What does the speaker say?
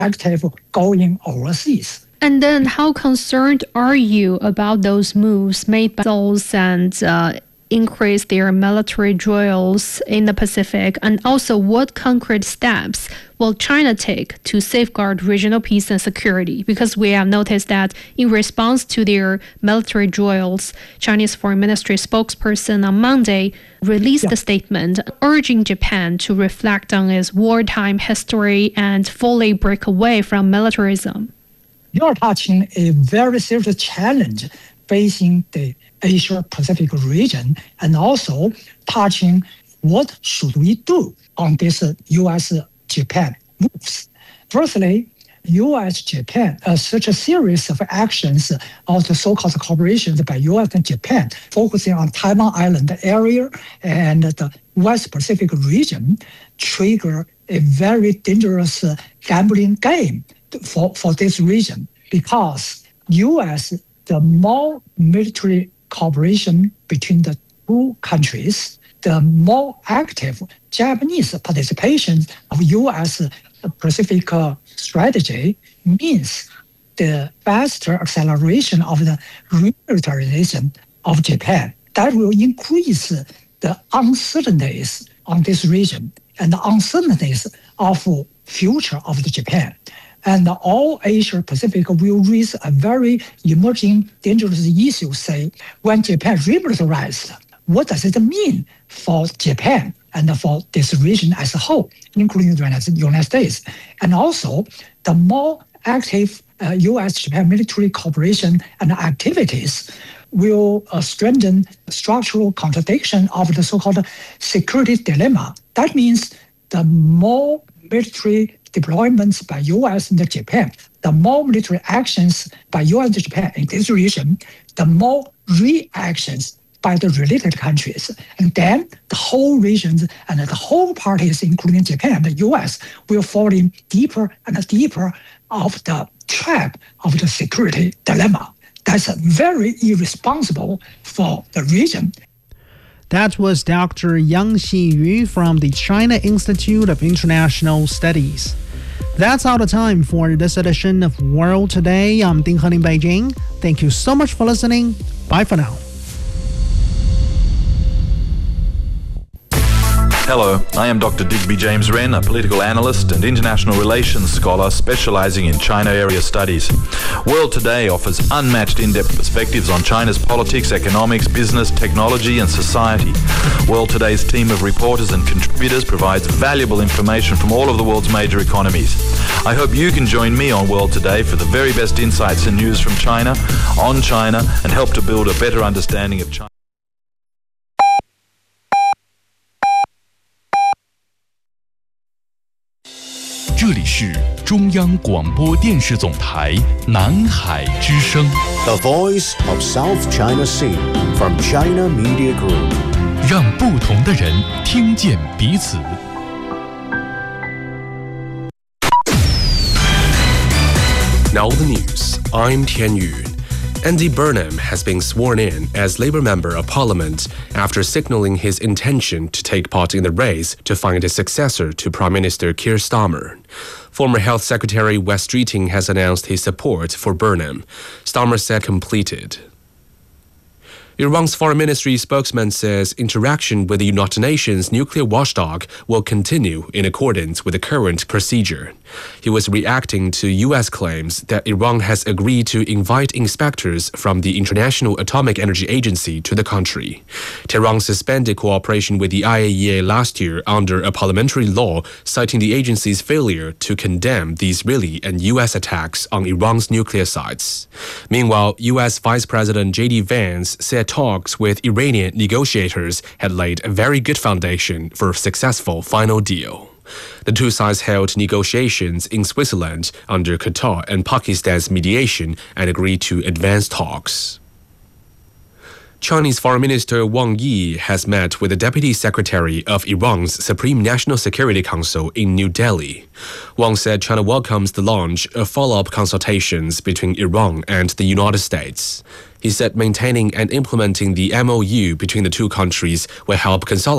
active going overseas. And then how concerned are you about those moves made by those and increase their military drills in the Pacific? And also, what concrete steps will China take to safeguard regional peace and security? Because we have noticed that in response to their military drills, Chinese Foreign Ministry spokesperson on Monday released a statement urging Japan to reflect on its wartime history and fully break away from militarism. You are touching a very serious challenge facing the Asia-Pacific region, and also touching what should we do on this U.S.-Japan moves. Firstly, U.S.-Japan, such a series of actions of the so-called cooperations by U.S. and Japan, focusing on Taiwan Island area and the West Pacific region, trigger a very dangerous gambling game for this region, because U.S., the more military cooperation between the two countries, the more active Japanese participation of U.S. Pacific strategy means the faster acceleration of the remilitarization of Japan. That will increase the uncertainties on this region and the uncertainties of future of the Japan. And all Asia-Pacific will raise a very emerging dangerous issue, say, when Japan remilitarized, what does it mean for Japan and for this region as a whole, including the United States? And also, the more active U.S.-Japan military cooperation and activities will strengthen structural contradiction of the so-called security dilemma. That means the more military deployments by U.S. and Japan, the more military actions by U.S. and Japan in this region, the more reactions by the related countries. And then the whole regions and the whole parties, including Japan and the U.S., will fall in deeper and deeper of the trap of the security dilemma. That's very irresponsible for the region. That was Dr. Yang Xiyu from the China Institute of International Studies. That's all the time for this edition of World Today. I'm Ding He in Beijing. Thank you so much for listening. Bye for now. Hello, I am Dr. Digby James Wren, a political analyst and international relations scholar specializing in China area studies. World Today offers unmatched in-depth perspectives on China's politics, economics, business, technology and society. World Today's team of reporters and contributors provides valuable information from all of the world's major economies. I hope you can join me on World Today for the very best insights and news from China, on China, and help to build a better understanding of China. 这里是中央广播电视总台南海之声 The Voice of South China Sea from China Media Group 让不同的人听见彼此 Now the news. I'm Tian Yu. Andy Burnham has been sworn in as Labour Member of Parliament after signalling his intention to take part in the race to find a successor to Prime Minister Keir Starmer. Former Health Secretary Wes Streeting has announced his support for Burnham. Starmer said completed. Iran's foreign ministry spokesman says interaction with the United Nations nuclear watchdog will continue in accordance with the current procedure. He was reacting to U.S. claims that Iran has agreed to invite inspectors from the International Atomic Energy Agency to the country. Tehran suspended cooperation with the IAEA last year under a parliamentary law, citing the agency's failure to condemn the Israeli and U.S. attacks on Iran's nuclear sites. Meanwhile, U.S. Vice President J.D. Vance said talks with Iranian negotiators had laid a very good foundation for a successful final deal. The two sides held negotiations in Switzerland under Qatar and Pakistan's mediation and agreed to advance talks. Chinese Foreign Minister Wang Yi has met with the Deputy Secretary of Iran's Supreme National Security Council in New Delhi. Wang said China welcomes the launch of follow-up consultations between Iran and the United States. He said maintaining and implementing the MOU between the two countries will help consolidate